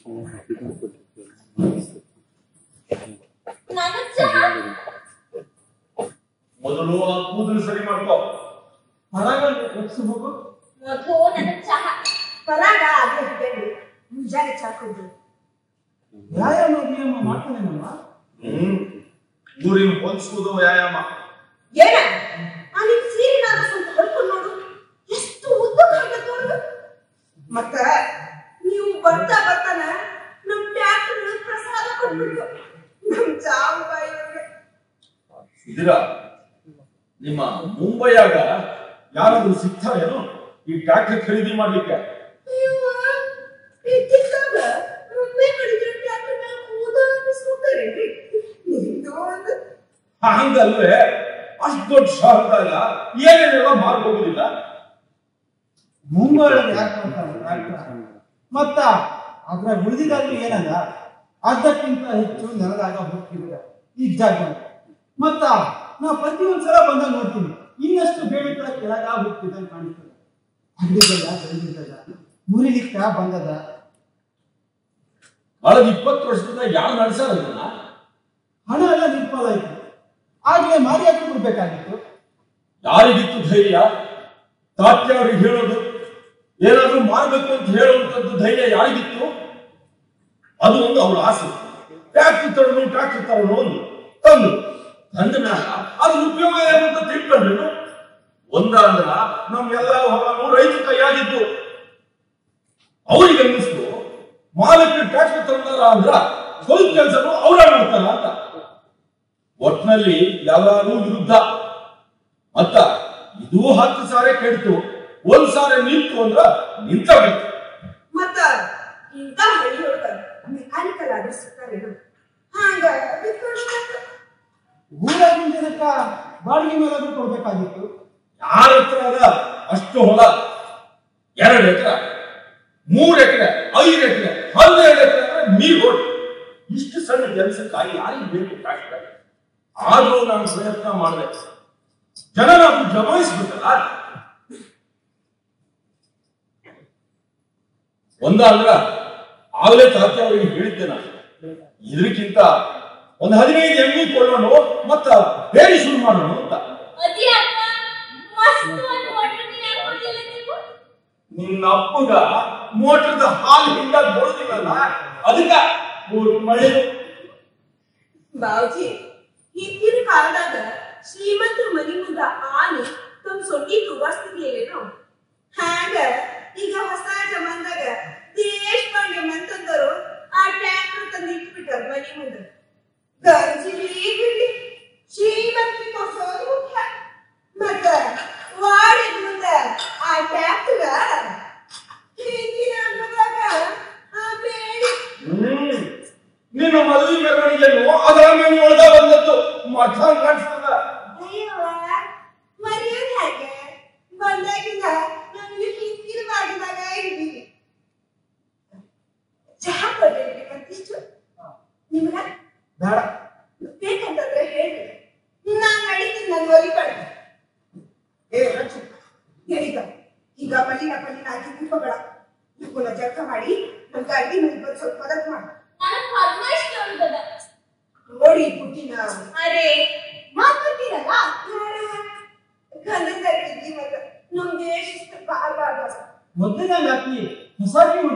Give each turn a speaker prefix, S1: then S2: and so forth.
S1: ಮೊದಲು ಆ ಕೂದಲು ಸರಿ ಮಾಡ್ಕೋ.
S2: ಪರಾಗ ಹೋಗು.
S3: ಮೊದಲು ನನ್ನ ಚಹಾ. ಪರಾಗ ಅದೇ ಹೇಳಿ ಮುಂಜಾನೆ ಚಹಾ ಕುಡಿದು
S2: ವ್ಯಾಯಾಮ ವ್ಯಾಯಾಮ ಮಾಡ್ತಾನೇನಮ್ಮ.
S1: ಊರಿನ ಹೊಂದಿಸುವುದು ವ್ಯಾಯಾಮ.
S3: ಏನ ಅಲ್ಲಿ ಸೀರಿನ ಸ್ವಲ್ಪ ಹೊಡ್ಕೊಂಡು ನೋಡು, ಎಷ್ಟು ಉದ್ದಕ್ಕಾಗತ್ತೆ ನೋಡು. ಮತ್ತ ನೀವು ಬರ್ತಾ ಬರ್ತಾನ ನಮ್ ಟ್ಯಾಕ್ಟರ್ ಪ್ರಸಾದ ಕೊಟ್ಬಿಟ್ಟು ನಮ್ ಚಾವು ಬಾಯಿಗೆ
S1: ಇದೀರ ನಿಮ್ಮ ಮುಂಬೈಯಾಗ ಯಾರಾದ್ರೂ ಸಿಗ್ತಾರೇನು ಈ ಟ್ಯಾಕ್ಟರ್ ಖರೀದಿ ಮಾಡ್ಲಿಕ್ಕೆ?
S3: ಇದ್ದಿದ್ದಾಗ ಮುಂಬೈ ಕಡಿದ್ರೆ ಟ್ಯಾಕ್ಟರ್ ಮೇಲೆ ಕೂದ ಬಿಸ್ಕೊಡ್ತಾರೇನ್ರಿ? ನಿಮ್ದು ಒಂದು
S1: ಹಂಗಲ್ವೇ, ಅಷ್ಟು ದೊಡ್ಡ ಶಹರದಾಗ ಏನೇನೆಲ್ಲ ಮಾರ್ಬೋಗುದಿಲ್ಲ.
S2: ಮುಂಬೈ ಯಾಕೆ ಮಾಡ್ತಾರೆ ಮತ್ತ ಅದ್ರ ಉಳಿದಿದ್ದಾದ್ರೂ ಏನಲ್ಲ, ಅರ್ಧಕ್ಕಿಂತ ಹೆಚ್ಚು ನೆಲದಾಗ ಹೋಗ್ತಿದ್ರೆ ಈ ಜಾಗ. ಮತ್ತ ನಾ ಪ್ರತಿಯೊಂದ್ಸಲ ಬಂದಾಗ ನೋಡ್ತೀನಿ, ಇನ್ನಷ್ಟು ಬೇಡಿಕೆ ಕೆಳಗ ಹೋಗ್ತಿದ್ದ ಕಾಣಿಸ್ತದೆ. ಅಂಗಡಿಗೆಲ್ಲ ಬೆಳೆದಿರ್ತದ, ಮುರಿಲಿಕ್ಕ ಬಂದದ.
S1: ಕಳೆದ 20 ವರ್ಷದಿಂದ ಯಾರು ನಡೆಸಾರಲ್ಲ.
S2: ಹಣ ಎಲ್ಲ ನಿರ್ಪಾಲ ಆಯ್ತು, ಆಗ್ಲೇ ಮಾರಿ ಹಾಕಿ ಬಿಡ್ಬೇಕಾಗಿತ್ತು.
S1: ಯಾರಿಗಿತ್ತು ಧೈರ್ಯ? ತಾತ್ಯಾವ್ರಿಗೆ ಹೇಳೋದು, ಏನಾದ್ರೂ ಮಾಡ್ಬೇಕು ಅಂತ ಹೇಳುವಂತದ್ದು ಧೈರ್ಯ ಯಾರಿಗಿತ್ತು? ಅದು ಒಂದು ಅವ್ರ ಆಸೆ. ಟ್ಯಾಕ್ಟರ್ ತರೋನು ಒಂದು ತಂದು ತಂದ ಮ್ಯಾಲ ಅದ್ರ ಉಪಯೋಗ ಏನು ಅಂತ ತಿಳ್ಕೊಂಡ್ರು. ಒಂದ ಅಂದ್ರ ನಮ್ಗೆಲ್ಲ ಹೊಲನು ರೈತ ಕೈಯಾಗಿದ್ದು. ಅವ್ರಿಗೆ ಅನ್ನಿಸ್ತು ಮಾಲಕ್ಕೆ ಟ್ಯಾಕ್ಟರ್ ತಂದಾರ ಅಂದ್ರ ಸ್ವಲ್ಪ ಕೆಲಸನು ಅವ್ರ ಮಾಡ್ತಾರ ಅಂತ. ಒಟ್ನಲ್ಲಿ ಎಲ್ಲರೂ ವಿರುದ್ಧ. ಮತ್ತ ಇದು 10 ಸಾರಿ ಕೆಡ್ತು, 1 ಸಾರಿ ನಿಂತು ಅಂದ್ರ ನಿಂತಬೇಕು.
S3: ಮತ್ತ ಇಂತ ಹಳ್ಳಿಯೊಳಗ ಮೆಕ್ಯಾನಿಕಲ್ ಆದ್ರೆ ಸಿಗ್ತಾರೇನು? ಹಂಗ
S2: ಊರಾಗಿನ ಜನಕ್ಕ ಬಾಡಿಗೆ ಮೇಲಾದ್ರೂ ಕೊಡ್ಬೇಕಾಗಿತ್ತು.
S1: ಯಾರ ಹತ್ರ ಅದ ಅಷ್ಟು ಹೊಲ? 2 ಎಕರೆ, 3 ಎಕರೆ, 5 ಎಕರೆ, 12 ಎಕರೆ ನೀರು ಹೊಟ್ಟು ಇಷ್ಟು ಸಣ್ಣ ಕೆಲಸಕ್ಕಾಗಿ ಯಾರಿಗೆ ಬೇಕು ಟ್ಯಾಕ್ಟರ್? ಆದ್ರೂ ನಾನು ಪ್ರಯತ್ನ ಮಾಡಿದೆ. ಜನ ನಾವು ಜಮಾಯಿಸ್ಬೇಕಲ್ಲ. ಒಂದ ಅಂದ್ರ ಆಗ್ಲೇ ತಾತ್ಯ ಅವರಿಗೆ ಹೇಳಿದ್ದೆ ನಾನು, ಇದಕ್ಕಿಂತ ಒಂದು 15 ಎಮ್ಮಿ ಕೊಳ್ಳೋಣ ಮತ್ತ ಬೇರೆ ಶುರು ಮಾಡೋಣ ಅಂತ. ನಿನ್ನ ಅಪ್ಪಗ ಮೋಟರ್ದ ಹಾಲು ಹಿಂದಾಗ ಬರೋದಿಲ್ಲಲ್ಲ, ಅದಕ್ಕ ಮಳೆ.
S3: ಬಾವುಜಿ, ಹಿಂದಿನ ಕಾಲದಾಗ ಶ್ರೀಮಂತರ ಮನಿ ಮುಂದ ಆನೆ ತಮ್ಮ ಸೊಂಟಿ ತುಗಾಸ್ತಿರ್ಲಿಲ್ಲೇನು? ಹ್ಯಾಂಗ ಈಗ ಹೊಸ ಜಮಾನ್ದಾಗ ದೇಶಪಾಂಡೆ ಮಂತಂದರು ಆ ಟ್ಯಾಕ್ಟರ್ ತಂದು ಇಟ್ಬಿಟ್ಟಾರ ಮನಿ ಮುಂದ. ಗಂಜಿಲಿ ಬಿಡ್ಲಿ ಶ್ರೀಮಂತಿ ತೋರ್ಸೋದು ಮುಖ್ಯ. ಮತ್ತ ವಾಡಿದ ಮುಂದ ಆ ಟ್ಯಾಕ್ಟರ್ ಹಿಂದಿನ ಅಂಗದಾಗ ಆ ಬೇಡಿ
S1: ನಿನ್ನ ಮದುವೆ ಮೆರವಣಿಗೆಯನ್ನು ಅದರ ಮೇಲೆ ಒಳಗ ಬಂದದ್ದು ಮಠ ಕಾಣಿಸ್ತದ.
S3: ಅಯ್ಯವ್ವ, ಮರ್ಯಾದ ಹಾಗೆ ಬಂದಾಗಿಂದ ನಮ್ಗೆ ಹಿಂದಿನ ಮಾಡಿದಾಗ ಇದ್ದೀವಿ. ಚಹಾ ಕೊಡ್ರಿ ಮತ್ತಿಷ್ಟು ನಿಮ್ಗ
S2: ಬೇಡ
S3: ಬೇಕಂತಂದ್ರೆ ಹೇಳ್ರಿ, ನಾನ್ ನಡೀತೀನಿ. ನನ್ ಒಲಿ ಕಡೆ ಹೇಳಿದ ಈಗ ಮಲ್ಲಿನ ಹಾಕಿ ನಿಂತ್ಕೋಬೇಡ. ಇವನ್ನ ಜಳಕ ಮಾಡಿ ನನ್ ಗಾಡಿ ಮೇಲೆ ಸ್ವಲ್ಪ ಮದತ್ ಮಾಡ. ನೋಡಿ ಪುಟ್ಟಿನ ಅರೆ ಮಾತಾಡ್ತೀರಲ್ಲ, ಗಂಧದ ಮಗ ನಮ್ಗೆ ಶಿಸ್ತು ಬಾರ್ಬಾರ್ದು.
S2: ಮೊದಲನೇ ವ್ಯಾಪ್ತಿ ಹೊಸ